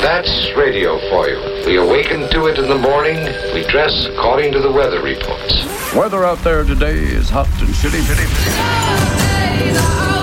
That's radio for you. We awaken to it in the morning. We dress according to the weather reports. Weather out there today is hot and shitty.